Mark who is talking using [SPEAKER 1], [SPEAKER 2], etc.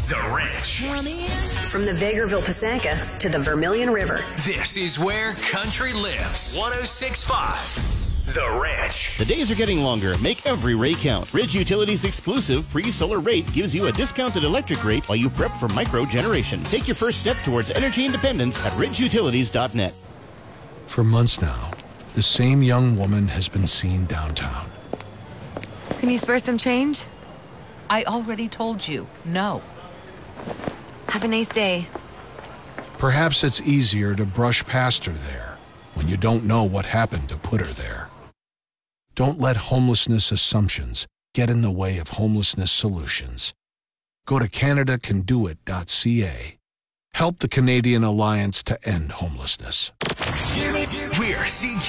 [SPEAKER 1] The Rich.
[SPEAKER 2] From the Vegreville Pisanka to the Vermilion River.
[SPEAKER 1] This is where country lives. 106.5. The Rich.
[SPEAKER 3] The days are getting longer. Make every ray count. Ridge Utilities' exclusive pre-solar rate gives you a discounted electric rate while you prep for micro-generation. Take your first step towards energy independence at ridgeutilities.net.
[SPEAKER 4] For months now, the same young woman has been seen downtown.
[SPEAKER 5] Can you spare some change?
[SPEAKER 6] I already told you, no.
[SPEAKER 5] Have a nice day.
[SPEAKER 4] Perhaps it's easier to brush past her there when you don't know what happened to put her there. Don't let homelessness assumptions get in the way of homelessness solutions. Go to CanadaCanDoIt.ca. Help the Canadian Alliance to End Homelessness.
[SPEAKER 1] We're CK.